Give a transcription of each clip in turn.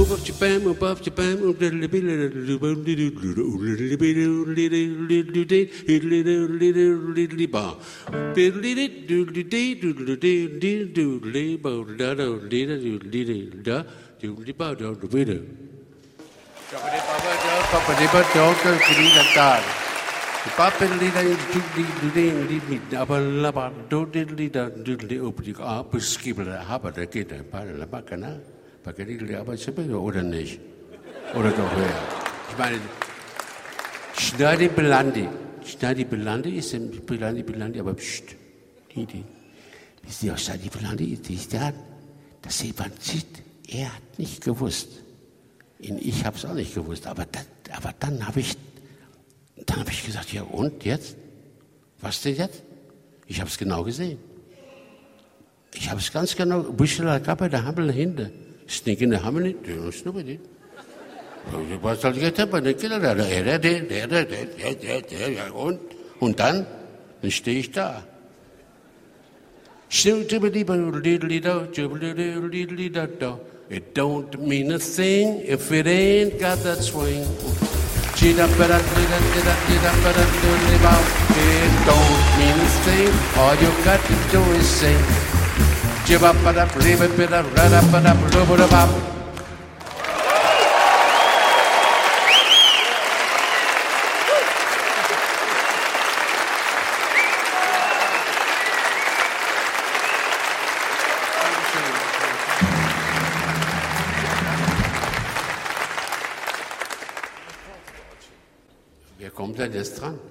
Oder nicht? Oder doch höher? Ich meine, Schneidy Belandi ist Belandi, aber pst, die. Wisst ihr, was Schneidy Belandi ist? Das Evangelit, er hat nicht gewusst. Ich habe es auch nicht gewusst, aber dann habe ich gesagt, ja und jetzt? Was denn jetzt? Ich habe es genau gesehen. Ich habe es ganz genau. Bushel gab er, da haben wir hinten. Stinken, da haben wir nicht. Was soll ich jetzt haben? Und dann stehe ich da. It don't mean a thing if it ain't got that swing. It don't mean a thing, all you got to do is sing. Wer kommt denn jetzt dran?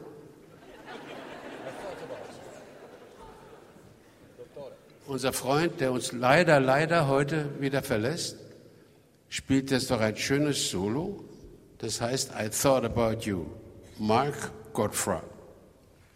Unser Freund, der uns leider heute wieder verlässt, spielt jetzt doch ein schönes Solo. Das heißt I Thought About You. Mark Gottfried.